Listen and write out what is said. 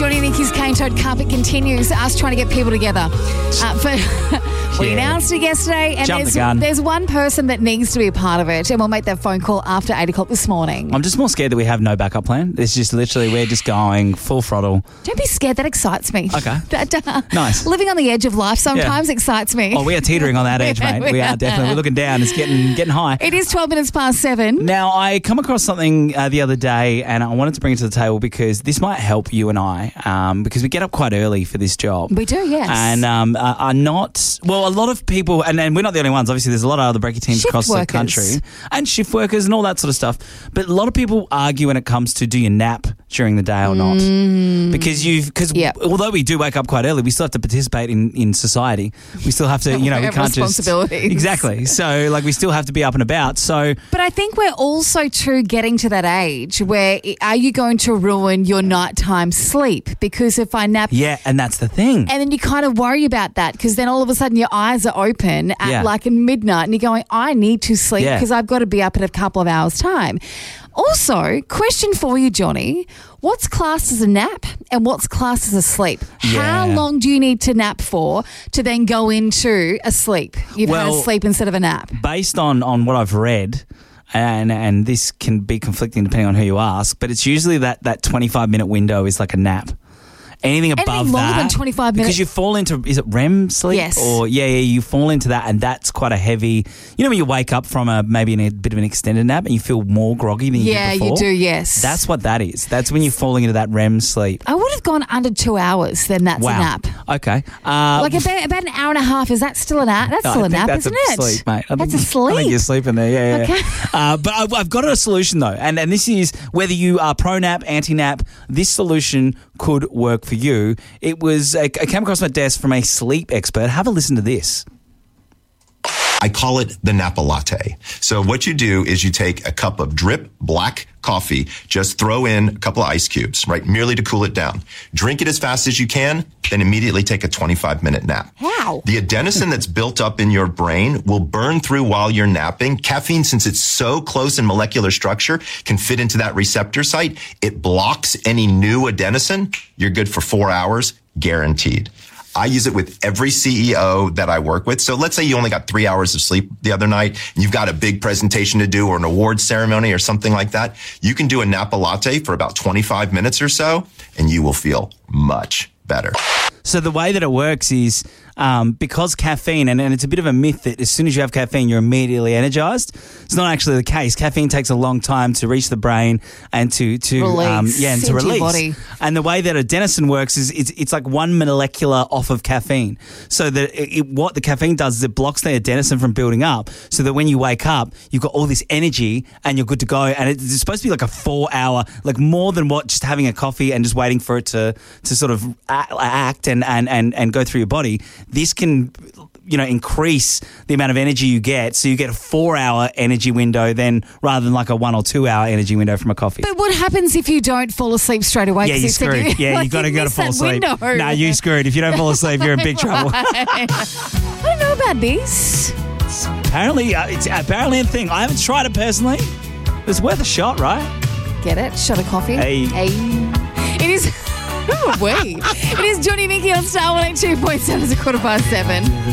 Johnny and Nikki's Cane Toad Carpet continues. Us trying to get people together. We announced it yesterday, and there's one person that needs to be a part of it, and we'll make that phone call after 8 o'clock this morning. I'm just more scared that we have no backup plan. It's just literally we're just going full throttle. Don't be scared. That excites me. Okay. Nice. Living on the edge of life sometimes excites me. Oh, we are teetering on that edge, mate. We are definitely. We're looking down. It's getting high. It is 12 minutes past 7. Now, I come across something the other day, and I wanted to bring it to the table because this might help you and I, because we get up quite early for this job. We do, yes. And are not, well, a lot of people, and we're not the only ones, obviously there's a lot of other brekkie teams across the country, and shift workers and all that sort of stuff, but a lot of people argue when it comes to do you nap during the day or not, because although we do wake up quite early, we still have to participate in society. We still have to, we can't responsibilities. Just exactly. So we still have to be up and about. So, but I think we're also too getting to that age where are you going to ruin your nighttime sleep? Because if I nap, and that's the thing, and then you kind of worry about that because then all of a sudden your eyes are open at like midnight, and you're going, I need to sleep because I've got to be up in a couple of hours' time. Also, question for you, Johnny. What's classed as a nap and what's classed as a sleep? Yeah. How long do you need to nap for to then go into a sleep? You've had a sleep instead of a nap. Based on what I've read, and this can be conflicting depending on who you ask, but it's usually that 25-minute window is like a nap. Anything above longer than 25 minutes. Because you fall into, is it REM sleep? Yes. Or, you fall into that, and that's quite a heavy, when you wake up from maybe in a bit of an extended nap and you feel more groggy than you did before? Yeah, you do, yes. That's what that is. That's when you're falling into that REM sleep. I would have gone under 2 hours, then that's a nap. Okay. Like about an hour and a half, is that still a nap? That's still a nap, isn't it? That's sleep, mate. That's a sleep. I think you're sleeping there, Okay. But I've got a solution, though, and this is whether you are pro-nap, anti-nap, this solution could work for you. It came across my desk from a sleep expert. Have a listen to this. I call it the Napa Latte. So what you do is you take a cup of drip black coffee, just throw in a couple of ice cubes, right? Merely to cool it down. Drink it as fast as you can, then immediately take a 25-minute nap. How? The adenosine that's built up in your brain will burn through while you're napping. Caffeine, since it's so close in molecular structure, can fit into that receptor site. It blocks any new adenosine. You're good for 4 hours, guaranteed. I use it with every CEO that I work with. So let's say you only got 3 hours of sleep the other night and you've got a big presentation to do or an award ceremony or something like that. You can do a Napa Latte for about 25 minutes or so and you will feel much better. So the way that it works is because caffeine, and it's a bit of a myth that as soon as you have caffeine, you're immediately energized. It's not actually the case. Caffeine takes a long time to reach the brain and to release. Release. Body. And the way that adenosine works is it's like one molecular off of caffeine. So that what the caffeine does is it blocks the adenosine from building up, so that when you wake up, you've got all this energy and you're good to go. And it's supposed to be like a 4 hour, like more than what just having a coffee and just waiting for it to sort of act and go through your body. This can, increase the amount of energy you get. So you get a 4 hour energy window then rather than like a 1 or 2 hour energy window from a coffee. But what happens if you don't fall asleep straight away? Yeah, you're screwed. You got to fall asleep. No, you're screwed. If you don't fall asleep, you're in big trouble. I don't know about this. Apparently, it's apparently a thing. I haven't tried it personally. It's worth a shot, right? Get it? Shot of coffee? Hey. It is... Who are we? It is Johnny and Nikki on Star 182.7. It's 7:15.